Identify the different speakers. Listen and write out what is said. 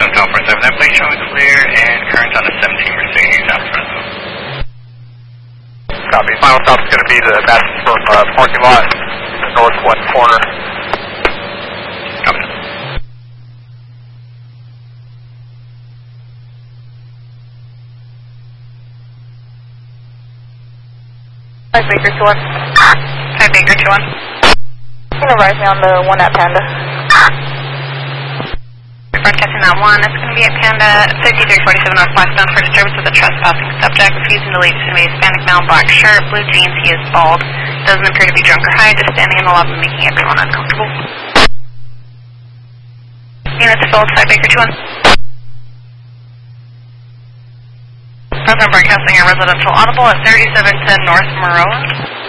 Speaker 1: Hotel 47, that plate showing clear and current on the 17 Mercedes out front.
Speaker 2: Copy. Final stop is going to be the Madison parking lot, the northwest corner.
Speaker 1: Copy.
Speaker 3: Five Baker 2-1.
Speaker 4: 5 Baker 2-1.
Speaker 3: Can you arrive me on the one at Panda?
Speaker 4: Broadcasting that one. It's going to be at Panda 5347 Northwest, bound for disturbance with a trespassing subject, refusing to leave. It's going to be a Hispanic male, black shirt, blue jeans. He is bald. Doesn't appear to be drunk or high, just standing in the lobby making everyone uncomfortable. Units filled, 5 Baker 2-1. Present broadcasting a residential audible at 3710 North Moroa.